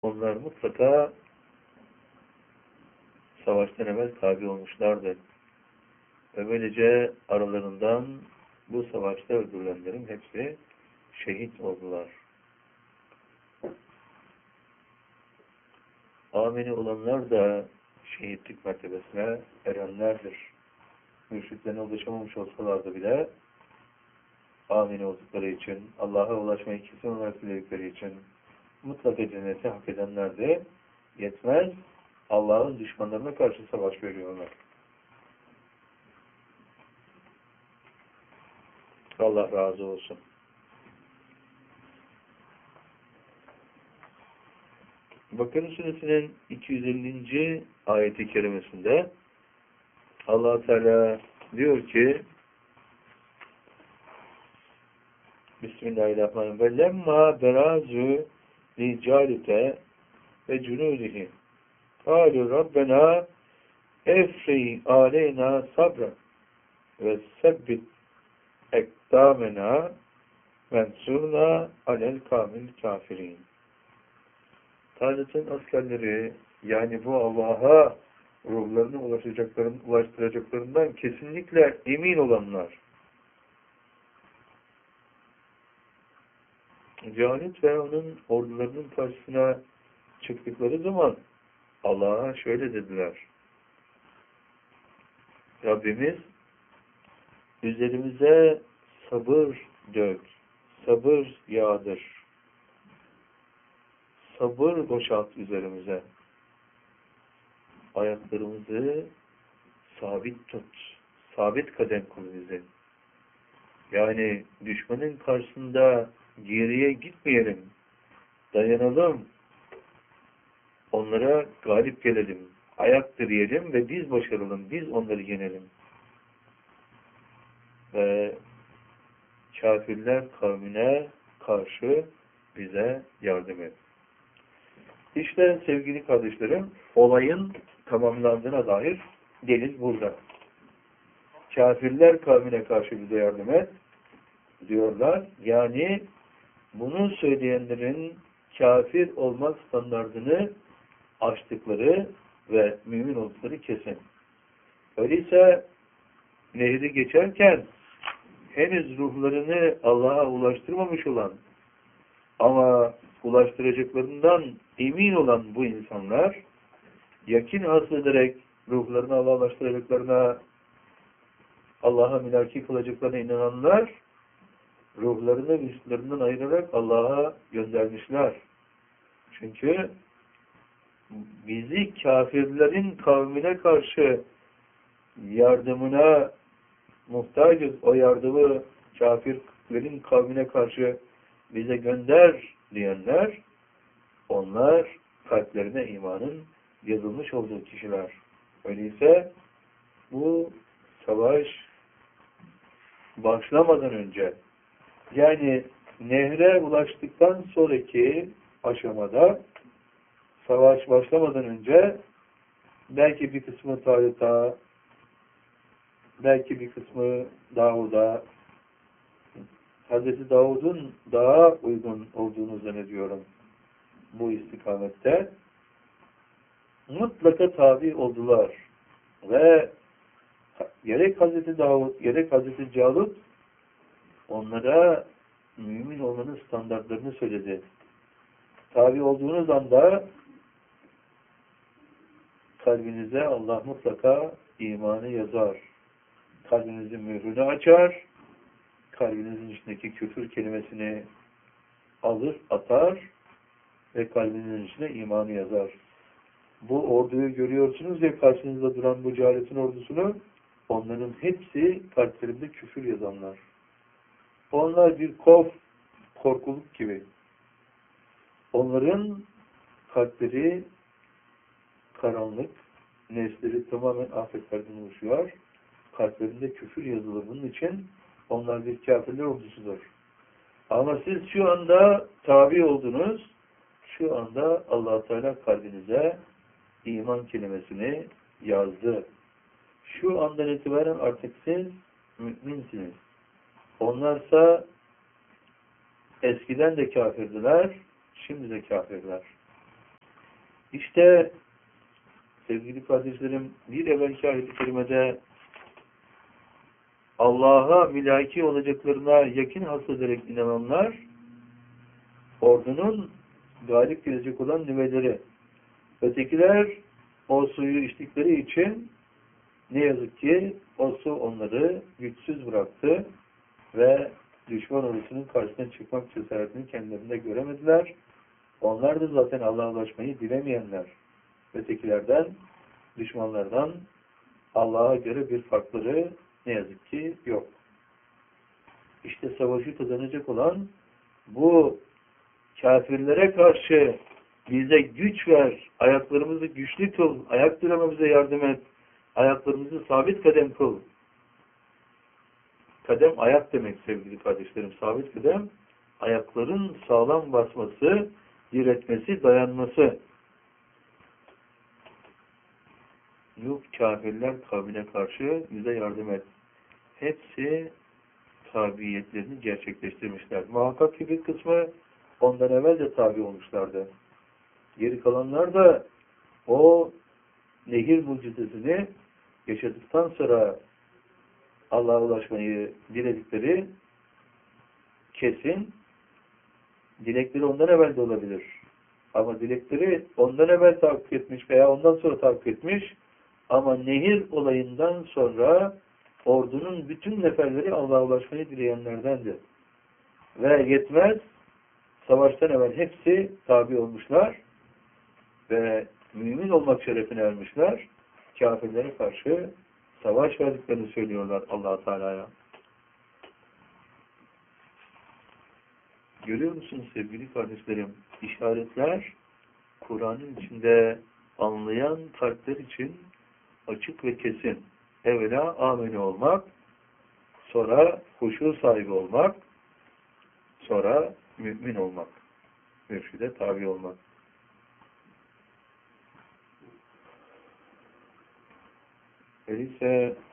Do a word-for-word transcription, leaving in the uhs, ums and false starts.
Onlar mutlaka savaştan evvel tabi olmuşlardı. Ve böylece aralarından bu savaşta öldürülenlerin hepsi şehit oldular. Amini olanlar da şehitlik mertebesine erenlerdir. Mürşitlerine ulaşamamış olsalardı bile amini oldukları için, Allah'a ulaşmayı kesin olarak diledikleri için mutlaka cenneti hak edenler de yetmez, Allah'ın düşmanlarına karşı savaş veriyorlar. Allah razı olsun. Bakara Suresinin iki yüz ellinci ayeti kerimesinde Allah Teala diyor ki Bismillahirrahmanirrahim ve lemma berazu li calite ve cunudihi kâlu Rabbena efri aleyna sabra ve sebbit ekdâmena mensurna alel kamil kafirin. Talat'ın askerleri, yani bu Allah'a ruhlarını ulaşacakların, ulaştıracaklarından kesinlikle emin olanlar, Calit ve onun ordularının karşısına çıktıkları zaman Allah'a şöyle dediler: Rabbimiz üzerimize sabır dök, sabır yağdır, sabır boşalt üzerimize. Ayaklarımızı sabit tut, sabit kadem kıl bizi. Yani düşmanın karşısında geriye gitmeyelim, dayanalım, onlara galip gelelim, ayak direyelim ve biz başaralım, biz onları yenelim. Ve kafirler kavmine karşı bize yardım et. İşte sevgili kardeşlerim, olayın tamamlandığına dair delil burada. Kafirler kavmine karşı bize yardım et diyorlar. Yani bunu söyleyenlerin kafir olmak standardını aştıkları ve mümin oldukları kesin. Öyleyse nehri geçerken henüz ruhlarını Allah'a ulaştırmamış olan ama ulaştıracaklarından emin olan bu insanlar, yakin hasıl ederek ruhlarını Allah'a ulaştıracaklarına, Allah'a mülaki kılacaklarına inananlar, ruhlarını üstlerinden ayırarak Allah'a göndermişler. Çünkü bizi kafirlerin kavmine karşı yardımına muhtacız, o yardımı kafirlerin kavmine karşı bize gönder diyenler, onlar kalplerine imanın yazılmış olduğu kişiler. Öyleyse bu savaş başlamadan önce, yani nehre ulaştıktan sonraki aşamada, savaş başlamadan önce belki bir kısmı Talut'a, belki bir kısmı Davud'a, Hazreti Davud'un daha uygun olduğunu zannediyorum bu istikamette, mutlaka tabi oldular. Ve gerek Hazreti Davud, gerek Hazreti Calut onlara mümin olmanın standartlarını söyledi. Tabi olduğunuz anda kalbinize Allah mutlaka imanı yazar. Kalbinizin mührünü açar. Kalbinizin içindeki küfür kelimesini alır, atar ve kalbinizin içine imanı yazar. Bu orduyu görüyorsunuz ya, karşınızda duran bu cehaletin ordusunu, onların hepsi kalplerinde küfür yazanlar. Onlar bir kov, korkuluk gibi. Onların kalpleri karanlık, nesleri tamamen afetlerden oluşuyor. Kalplerinde küfür yazılı. Bunun için onlar bir kafirler ordusudur. Ama siz şu anda tabi oldunuz, şu anda Allah Teala kalbinize iman kelimesini yazdı. Şu andan itibaren artık siz müminsiniz. Onlarsa eskiden de kafirdiler, şimdi de kafirler. İşte sevgili kardeşlerim, bir evvelki ayet-i kerimede Allah'a mülaki olacaklarına yakın hasrederek inananlar, ordunun galip gelecek olan nüveleri. Ötekiler o suyu içtikleri için ne yazık ki o su onları güçsüz bıraktı ve düşman ordusunun karşısına çıkmak cesaretini kendilerinde göremediler. Onlar da zaten Allah'a ulaşmayı dilemeyenler. Ötekilerden, düşmanlardan Allah'a göre bir farkları ne yazık ki yok. İşte savaşı kazanacak olan bu kafirlere karşı bize güç ver, ayaklarımızı güçlü kıl, ayak duramamıza yardım et, ayaklarımızı sabit kadem kıl. Kadem ayak demek sevgili kardeşlerim. Sabit kadem, ayakların sağlam basması, diretmesi, dayanması. Yok kafirler kavmine karşı bize yardım et. Hepsi tabiyetlerini gerçekleştirmişler. Muhakkak ki bir kısmı ondan evvel de tabi olmuşlardı. Geri kalanlar da o nehir mucizesini yaşadıktan sonra Allah'a ulaşmayı diledikleri kesin, dilekleri ondan evvel de olabilir. Ama dilekleri ondan evvel tahakkuk etmiş veya ondan sonra tahakkuk etmiş ama nehir olayından sonra ordunun bütün neferleri Allah'a ulaşmayı dileyenlerdendi. Ve yetmez, savaştan evvel hepsi tabi olmuşlar ve mümin olmak şerefine ermişler. Kafirlere karşı savaş verdiklerini söylüyorlar Allah-u Teala'ya. Görüyor musunuz sevgili kardeşlerim? İşaretler Kur'an'ın içinde anlayan kalpler için açık ve kesin. Evvela amene olmak, sonra huşu sahibi olmak, sonra mümin olmak, mürşide tabi olmak. Öyleyse